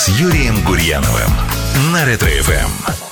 с Юрием Гурьяновым на Ретро-ФМ.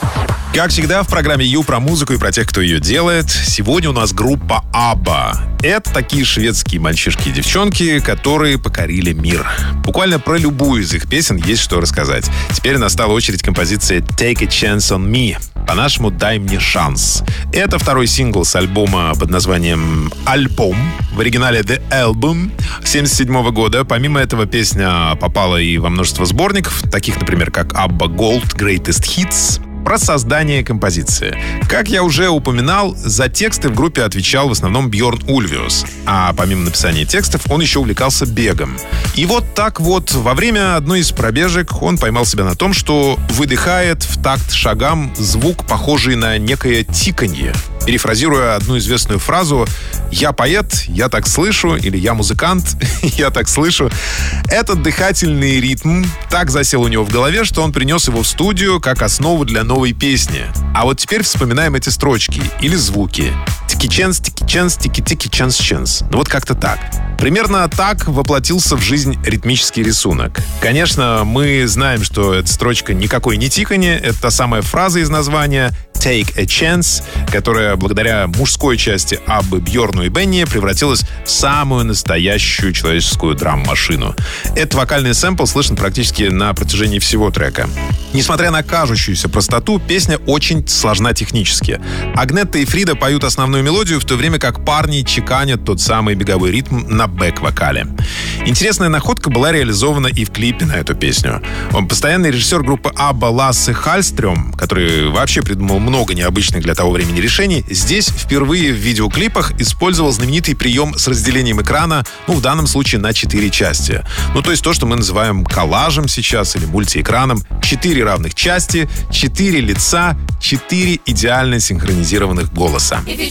Как всегда, в программе Ю про музыку и про тех, кто ее делает. Сегодня у нас группа ABBA. Это такие шведские мальчишки и девчонки, которые покорили мир. Буквально про любую из их песен есть что рассказать. Теперь настала очередь композиции «Take a Chance on Me». По-нашему «Дай мне шанс». Это второй сингл с альбома под названием «Альбом». В оригинале «The Album» 1977 года. Помимо этого, песня попала и во множество сборников, таких, например, как ABBA Gold Greatest Hits. Про создание композиции. Как я уже упоминал, за тексты в группе отвечал в основном Бьорн Ульвиус. А помимо написания текстов, он еще увлекался бегом. И вот так вот, во время одной из пробежек он поймал себя на том, что выдыхает в такт шагам звук, похожий на некое тиканье. Перефразируя одну известную фразу «Я поэт, я так слышу» или «Я музыкант, я так слышу». Этот дыхательный ритм так засел у него в голове, что он принес его в студию как основу для новой песни. А вот теперь вспоминаем эти строчки или звуки. Тики-ченс, тики-ченс, тики-тики-ченс-ченс. Ну вот как-то так. Примерно так воплотился в жизнь ритмический рисунок. Конечно, мы знаем, что эта строчка никакой не тиканье. Это та самая фраза из названия «Take a Chance», которая благодаря мужской части Аббы, Бьорну и Бенни превратилась в самую настоящую человеческую драм-машину. Этот вокальный сэмпл слышен практически на протяжении всего трека. Несмотря на кажущуюся простоту, песня очень сложна технически. Агнетта и Фрида поют основную мелодию, в то время как парни чеканят тот самый беговой ритм на бэк-вокале. Интересная находка была реализована и в клипе на эту песню. Постоянный режиссер группы Абба Лассе Хальстрём, который вообще придумал много необычных для того времени решений, здесь впервые в видеоклипах использовал знаменитый прием с разделением экрана, в данном случае на 4 части. То есть то, что мы называем коллажем сейчас или мультиэкраном. 4 равных части, 4 лица, 4 идеально синхронизированных голоса. If you